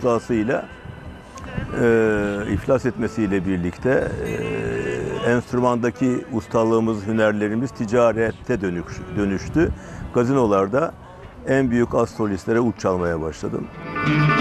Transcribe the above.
iflasıyla iflas etmesiyle birlikte enstrümandaki ustalığımız, hünerlerimiz ticarete dönüştü. Gazinolarda en büyük az solistlere ut çalmaya başladım.